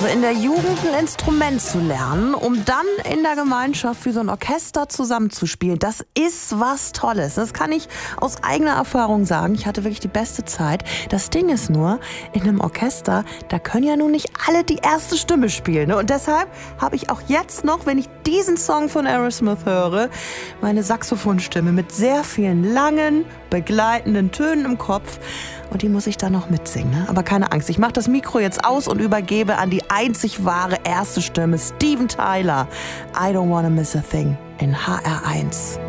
Also in der Jugend ein Instrument zu lernen, um dann in der Gemeinschaft für so ein Orchester zusammenzuspielen, das ist was Tolles. Das kann ich aus eigener Erfahrung sagen. Ich hatte wirklich die beste Zeit. Das Ding ist nur, in einem Orchester, da können ja nun nicht alle die erste Stimme spielen. Ne? Und deshalb habe ich auch jetzt noch, wenn ich diesen Song von Aerosmith höre, meine Saxophonstimme mit sehr vielen langen, begleitenden Tönen im Kopf. Und die muss ich dann noch mitsingen. Ne? Aber keine Angst, ich mache das Mikro jetzt aus und übergebe an die einzig wahre erste Stimme, Steven Tyler. I don't wanna miss a thing in HR1.